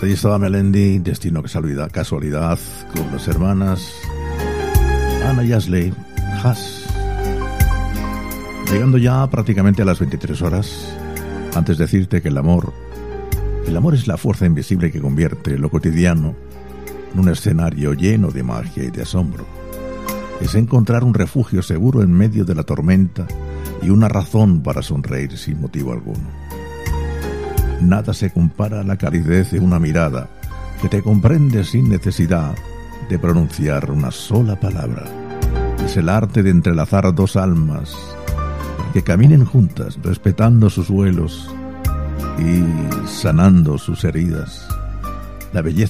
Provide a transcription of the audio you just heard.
Ahí estaba Melendi, Destino Casualidad, con las hermanas Ana y Ashley Haas. Llegando ya prácticamente a las 23 horas, antes de decirte que el amor es la fuerza invisible que convierte lo cotidiano en un escenario lleno de magia y de asombro. Es encontrar un refugio seguro en medio de la tormenta y una razón para sonreír sin motivo alguno. Nada se compara a la calidez de una mirada que te comprende sin necesidad de pronunciar una sola palabra. Es el arte de entrelazar dos almas que caminen juntas, respetando sus vuelos y sanando sus heridas. La belleza